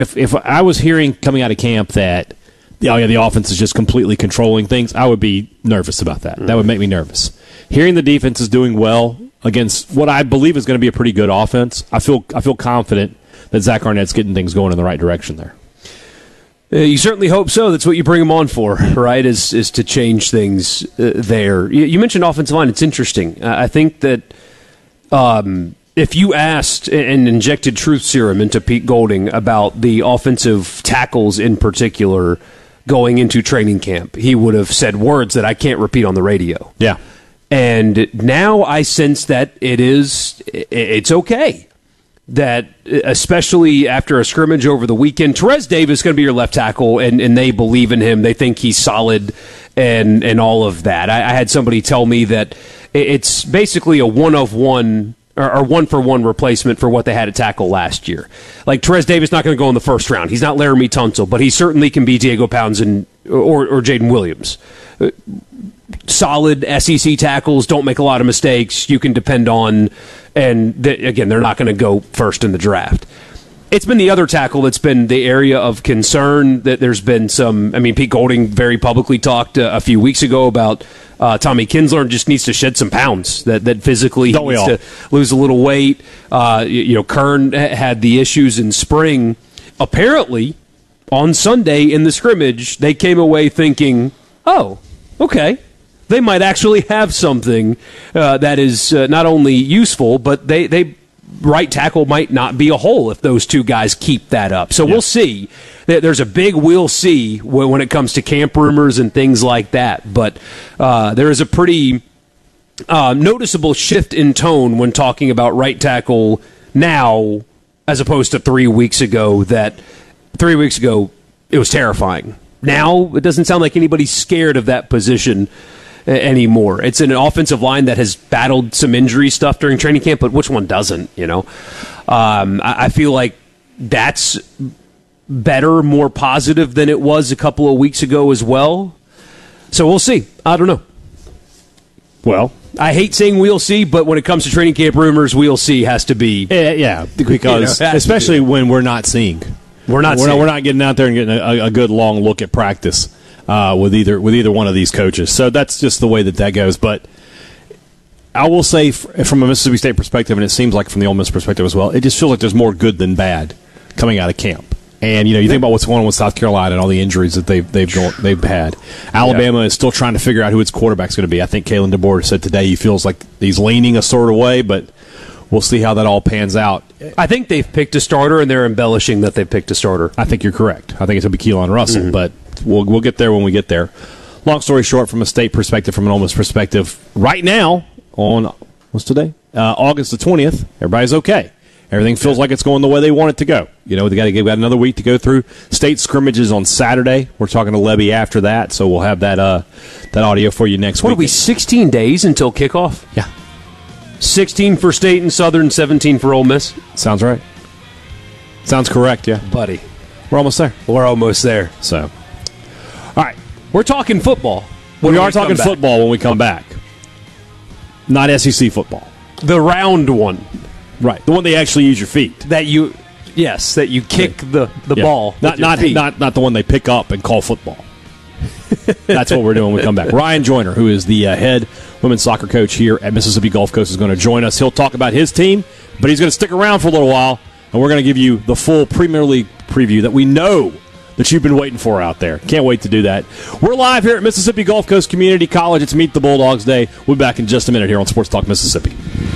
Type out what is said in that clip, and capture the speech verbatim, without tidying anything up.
If if I was hearing coming out of camp that oh yeah, the offense is just completely controlling things, I would be nervous about that. Mm. That would make me nervous. Hearing the defense is doing well against what I believe is going to be a pretty good offense, I feel I feel confident that Zach Arnett's getting things going in the right direction there. Uh, you certainly hope so. That's what you bring him on for, right, is is to change things uh, there. You, you mentioned offensive line. It's interesting. Uh, I think that um, if you asked and injected truth serum into Pete Golding about the offensive tackles in particular going into training camp, he would have said words that I can't repeat on the radio. Yeah. And now I sense that it is, it's okay. That, especially after a scrimmage over the weekend, Terez Davis is going to be your left tackle, and, and they believe in him. They think he's solid and and all of that. I, I had somebody tell me that it's basically a one-of-one or, or one-for-one replacement for what they had at tackle last year. Like, Terez Davis not going to go in the first round. He's not Laramie Tunsil, but he certainly can be Diego Pounds and, or, or Jaden Williams. Solid S E C tackles, don't make a lot of mistakes, you can depend on, and th- again, they're not going to go first in the draft. It's been the other tackle that's been the area of concern. That there's been some, I mean, Pete Golding very publicly talked uh, a few weeks ago about uh, Tommy Kinsler just needs to shed some pounds, that, that physically don't he needs to lose a little weight. Uh, you, you know, Kern had the issues in spring. Apparently, on Sunday in the scrimmage, they came away thinking, oh, okay, they might actually have something uh, that is uh, not only useful, but they, they right tackle might not be a hole if those two guys keep that up. So yeah. We'll see. There's a big we'll see when it comes to camp rumors and things like that. But uh, there is a pretty uh, noticeable shift in tone when talking about right tackle now as opposed to three weeks ago, that three weeks ago it was terrifying. Now it doesn't sound like anybody's scared of that position anymore. It's an offensive line that has battled some injury stuff during training camp, but which one doesn't, you know? Um, I, I feel like that's better, more positive than it was a couple of weeks ago as well. So we'll see. I don't know. Well, I hate saying we'll see, but when it comes to training camp rumors, we'll see has to be. Yeah, yeah because you know, especially be. when we're not seeing. We're not we're, seeing. not we're not getting out there and getting a, a good long look at practice. Uh, with either with either one of these coaches. So that's just the way that that goes. But I will say, f- from a Mississippi State perspective, and it seems like from the Ole Miss perspective as well, it just feels like there's more good than bad coming out of camp. And you know, you think about what's going on with South Carolina and all the injuries that they've they've go- they've had. Alabama yeah. is still trying to figure out who its quarterback's going to be. I think Kalen DeBoer said today he feels like he's leaning a sort of way, but we'll see how that all pans out. I think they've picked a starter, and they're embellishing that they've picked a starter. I think you're correct. I think it's going to be Keelan Russell, mm-hmm. but we'll we'll get there when we get there. Long story short, from a state perspective, from an Ole Miss perspective, right now on what's today, uh, August the twentieth, everybody's okay. Everything feels like it's going the way they want it to go. You know, they got to give got another week to go through. State scrimmages on Saturday. We're talking to Levy after that, so we'll have that uh, that audio for you next what week. What are we, sixteen days until kickoff? Yeah. sixteen for State and Southern, seventeen for Ole Miss. Sounds right. Sounds correct, yeah. Buddy. We're almost there. We're almost there. So, all right. We're talking football. We are talking football when we come back. Not S E C football. The round one. Right. The one they actually use your feet. That you, yes, that you kick the, the yeah. ball. Not not, feet. not not the one they pick up and call football. That's what we're doing when we come back. Ryan Joyner, who is the uh, head women's soccer coach here at Mississippi Gulf Coast, is going to join us. He'll talk about his team, but he's going to stick around for a little while, and we're going to give you the full Premier League preview that we know that you've been waiting for out there. Can't wait to do that. We're live here at Mississippi Gulf Coast Community College. It's Meet the Bulldogs Day. We'll be back in just a minute here on Sports Talk Mississippi.